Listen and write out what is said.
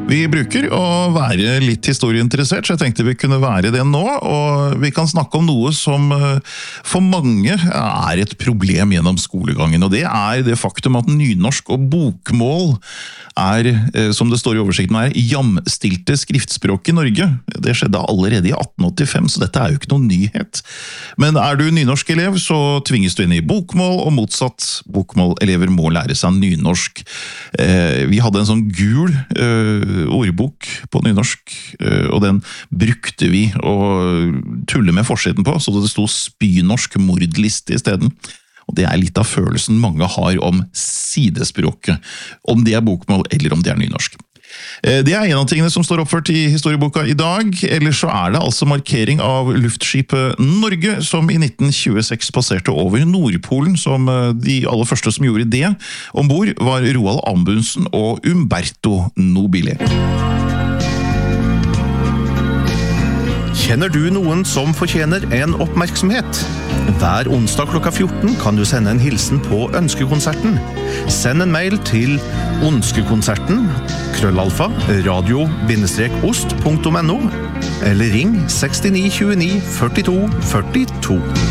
Vi bruker å være litt historieinteressert, så jeg tenkte vi kunne være det nå, og vi kan snakke om noe som for mange er et problem gjennom skolegangen, og det er det faktum at nynorsk og bokmål er, som det står i oversikten her, jamstilte skriftspråk i Norge. Det skjedde allerede i 1885, så dette er jo ikke noen nyhet. Men er du nynorsk elev, så tvinges du inn i bokmål, og motsatt, bokmålelever må lære seg nynorsk. Vi hadde en sånn gul ordbok på nynorsk, og den brukte vi å tulle med forsiden på, så det stod spynorsk mordliste i stedet. Og det er litt av følelsen mange har om sidespråket, om det er bokmål eller om det er nynorsk. Det er en av tingene som står oppført i historieboka i dag, ellers så er det altså markering av luftskipet Norge, som i 1926 passerte over Nordpolen, som de aller første som gjorde det ombord var Roald Amundsen og Umberto Nobile. Kjenner du noen som fortjener en oppmerksomhet? Hver onsdag klokka 14 kan du sende en hilsen på Ønskekonserten. Send en mail til onskekonserten@radio-ost.no eller ring 69 29 42 42.